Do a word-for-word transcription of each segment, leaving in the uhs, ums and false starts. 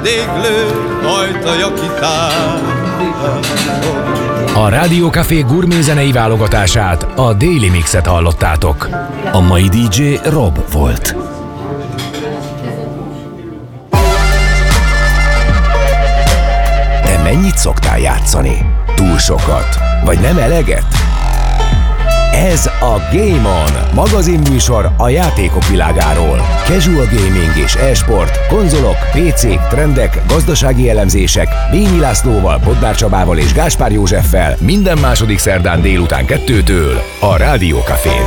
vendéglő ajtaja kitár. A Rádió Café gurmézenei válogatását, a Daily Mixet hallottátok. A mai dé dzsé Rob volt. Te mennyit szoktál játszani? Túl sokat? Vagy nem eleget? Ez a Game On, magazinműsor a játékok világáról. Casual gaming és e-sport, konzolok, pé cék, trendek, gazdasági elemzések, Bényi Lászlóval, Bodnár Csabával és Gáspár Józseffel minden második szerdán délután kettőtől a Rádió Cafén.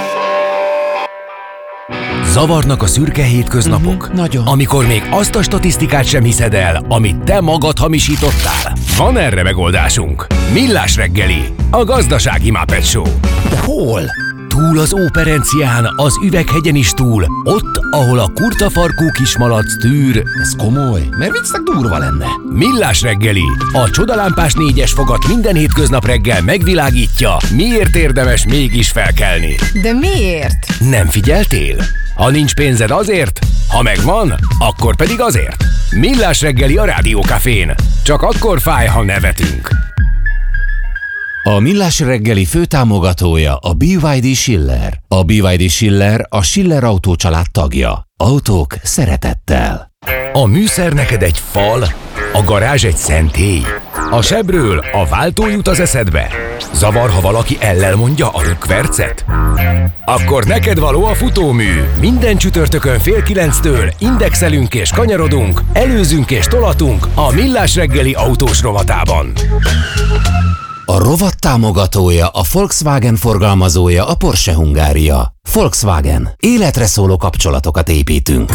Zavarnak a szürke hétköznapok? Uh-huh, nagyon. Amikor még azt a statisztikát sem hiszed el, amit te magad hamisítottál? Van erre megoldásunk. Millás reggeli, a gazdasági Muppet Show. De hol? Túl az Óperencián, az Üveghegyen is túl, ott, ahol a kurtafarkú kismalac tűr. Ez komoly, mert viccnek durva lenne. Millás reggeli, a csodalámpás négyes fogat minden hétköznap reggel megvilágítja, miért érdemes mégis felkelni. De miért? Nem figyeltél? Ha nincs pénzed azért, ha megvan, akkor pedig azért. Millás reggeli a Rádió Cafén. Csak akkor fáj, ha nevetünk. A Millás reggeli főtámogatója a bé vé dé Schiller. A bé vé dé Schiller a Schiller Autó család tagja. Autók szeretettel. A műszer neked egy fal, a garázs egy szentély. A sebről a váltó jut az eszedbe. Zavar, ha valaki ellel mondja a rökkvercet? Akkor neked való a futómű. Minden csütörtökön fél kilenctől indexelünk és kanyarodunk, előzünk és tolatunk a Millás reggeli autós rovatában. A rovat támogatója, a Volkswagen forgalmazója, a Porsche Hungária. Volkswagen. Életre szóló kapcsolatokat építünk.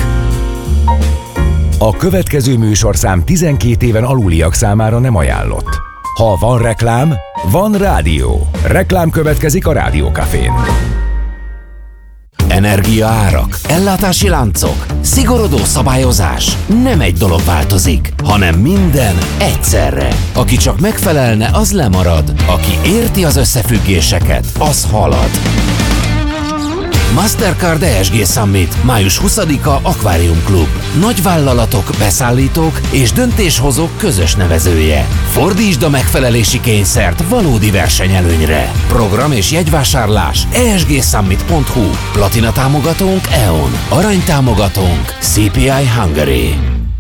A következő műsorszám tizenkét éven aluliak számára nem ajánlott. Ha van reklám, van rádió. Reklám következik a Rádió Cafén. Energiaárak, ellátási láncok, szigorodó szabályozás. Nem egy dolog változik, hanem minden egyszerre. Aki csak megfelelne, az lemarad. Aki érti az összefüggéseket, az halad. Mastercard e es gé Summit, május huszadika, Aquarium Club. Nagyvállalatok, beszállítók és döntéshozók közös nevezője. Fordítsd a megfelelési kényszert valódi versenyelőnyre. Program és jegyvásárlás e es gé summit pont hu. Platina támogatónk é o en. Arany támogatónk cé pé i Hungary.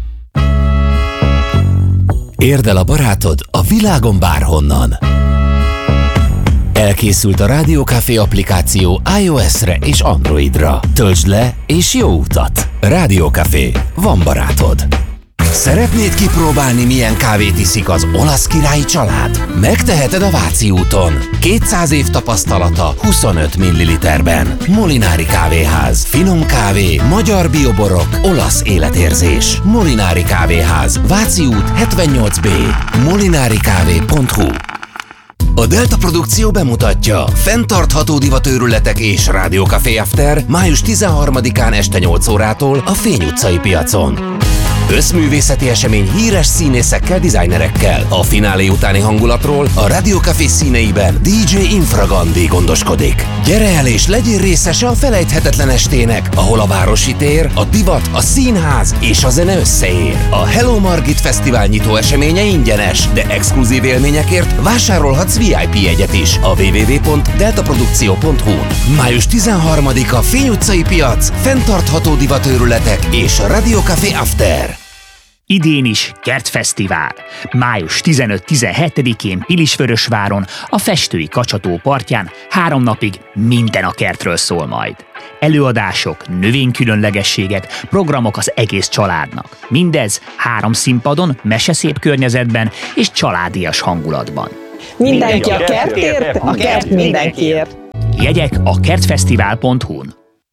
Érd el a barátod a világon bárhonnan. Elkészült a Rádió Café applikáció iOS-re és Androidra. Töltsd le és jó utat! Rádió Café. Van barátod. Szeretnéd kipróbálni, milyen kávét iszik az olasz királyi család? Megteheted a Váci úton. kétszáz év tapasztalata huszonöt milliliterben. Molinári Kávéház. Finom kávé, magyar bioborok, olasz életérzés. Molinári Kávéház. Váci út hetvennyolc bé. molinari kávé pont hu. A Delta Produkció bemutatja fenntartható divatőrületek és Rádió Café After május tizenharmadikán este nyolc órától a Fény utcai piacon. Összművészeti esemény híres színészekkel, dizájnerekkel. A finálé utáni hangulatról a Rádió Café színeiben dé dzsé Infragandi gondoskodik. Gyere el és legyél részese a felejthetetlen estének, ahol a városi tér, a divat, a színház és a zene összeér. A Hello Margit Fesztivál nyitó eseménye ingyenes, de exkluzív élményekért vásárolhatsz vé i pé jegyet is a double-u double-u double-u pont delta produkció pont hu. május tizenharmadika, Fény utcai piac, fenntartható divatőrületek és a Rádió Café After. Idén is Kertfesztivál. május tizenöt-tizenhetedikén Pilisvörösváron, a Festői Kacsató partján három napig minden a kertről szól majd. Előadások, növénykülönlegességek, programok az egész családnak. Mindez három színpadon, meseszép környezetben és családias hangulatban. Mindenki a kertért, a kert mindenkiért. Jegyek a kertfesztivál pont hu-n.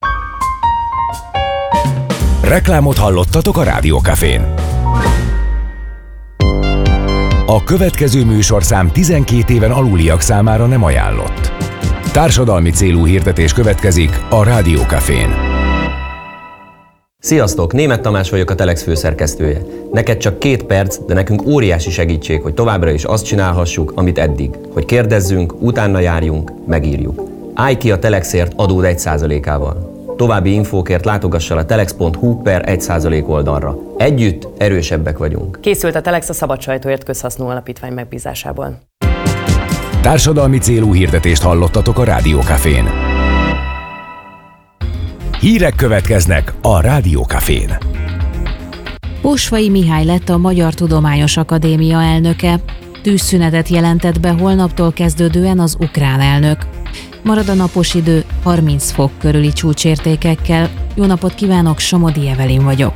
Reklámot hallottatok a Rádió Cafén. A következő műsorszám tizenkét éven aluliak számára nem ajánlott. Társadalmi célú hirdetés következik a Rádió Cafén. Sziasztok! Németh Tamás vagyok, a Telex főszerkesztője. Neked csak két perc, de nekünk óriási segítség, hogy továbbra is azt csinálhassuk, amit eddig. Hogy kérdezzünk, utána járjunk, megírjuk. Állj ki a Telexért adód egy százalékával. További infókért látogassa a telex pont hu per egy százalék oldalra. Együtt erősebbek vagyunk. Készült a Telex a Szabad Sajtóért Közhasznú Alapítvány megbízásából. Társadalmi célú hirdetést hallottatok a Rádió Cafén. Hírek következnek a Rádió Cafén. Posvai Mihály lett a Magyar Tudományos Akadémia elnöke. Tűzszünetet jelentett be holnaptól kezdődően az ukrán elnök. Marad a napos idő, harminc fok körüli csúcsértékekkel. Jó napot kívánok, Somodi Evelin vagyok.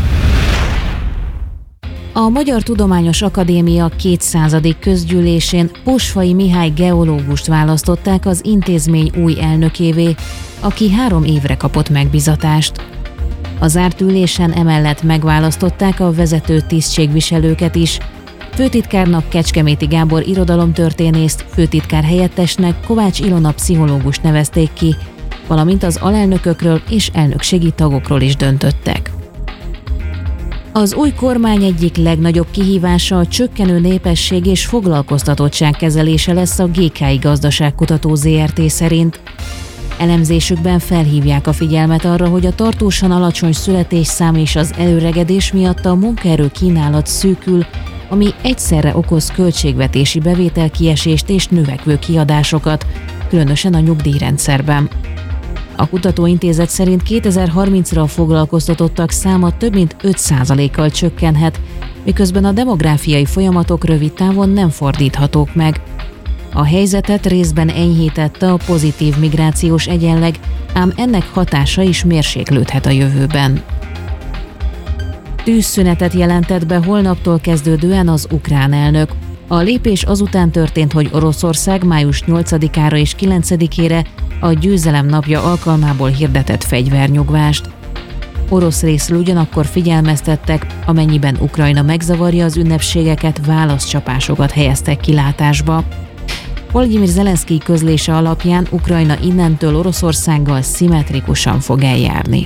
A Magyar Tudományos Akadémia kétszázadik közgyűlésén Posvai Mihály geológust választották az intézmény új elnökévé, aki három évre kapott megbízatást. A zárt ülésen emellett megválasztották a vezető tisztségviselőket is. Főtitkárnak Kecskeméti Gábor irodalomtörténészt, főtitkár helyettesnek Kovács Ilona pszichológust nevezték ki, valamint az alelnökökről és elnökségi tagokról is döntöttek. Az új kormány egyik legnagyobb kihívása a csökkenő népesség és foglalkoztatottság kezelése lesz a gé ká i Gazdaságkutató zé er té szerint. Elemzésükben felhívják a figyelmet arra, hogy a tartósan alacsony születésszám és az előregedés miatt a munkaerő kínálat szűkül, ami egyszerre okoz költségvetési bevételkiesést és növekvő kiadásokat, különösen a nyugdíjrendszerben. A kutatóintézet szerint kétezer-harmincra a foglalkoztatottak száma több mint öt százalékkal csökkenhet, miközben a demográfiai folyamatok rövid távon nem fordíthatók meg. A helyzetet részben enyhítette a pozitív migrációs egyenleg, ám ennek hatása is mérséklődhet a jövőben. Tűzszünetet jelentett be holnaptól kezdődően az ukrán elnök. A lépés azután történt, hogy Oroszország május nyolcadikára és kilencedikére a Győzelem napja alkalmából hirdetett fegyvernyugvást. Orosz részről ugyanakkor figyelmeztettek, amennyiben Ukrajna megzavarja az ünnepségeket, válaszcsapásokat helyeztek kilátásba. Volodymyr Zelenszkij közlése alapján Ukrajna innentől Oroszországgal szimmetrikusan fog eljárni.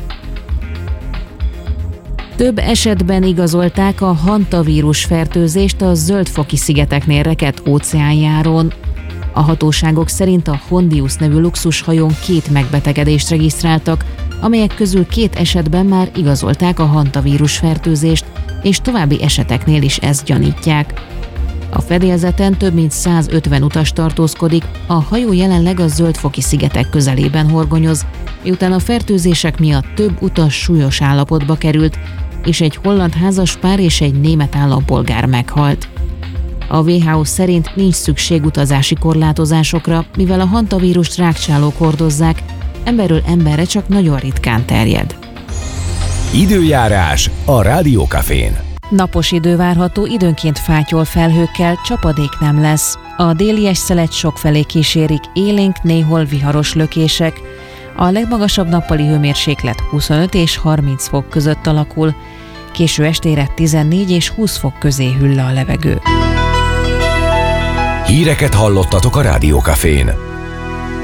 Több esetben igazolták a hantavírus fertőzést a Zöld-foki-szigeteknél rekedt óceánjáron. A hatóságok szerint a Hondius nevű luxushajón két megbetegedést regisztráltak, amelyek közül két esetben már igazolták a hantavírus fertőzést, és további eseteknél is ezt gyanítják. A fedélzeten több mint százötven utas tartózkodik, a hajó jelenleg a Zöld-foki-szigetek közelében horgonyoz, miután a fertőzések miatt több utas súlyos állapotba került, és egy holland házaspár és egy német állampolgár meghalt. A dupla vé há o szerint nincs szükség utazási korlátozásokra, mivel a hantavírust rágcsálók hordozzák, emberről emberre csak nagyon ritkán terjed. Időjárás a Rádió Cafén. Napos idő várható, időnként fátyol felhőkkel, csapadék nem lesz. A déli szelet sokfelé kísérik, élénk, néhol viharos lökések. A legmagasabb nappali hőmérséklet huszonöt és harminc fok között alakul. Késő estére tizennégy és húsz fok közé hűl le a levegő. Híreket hallottatok a Rádió Cafén.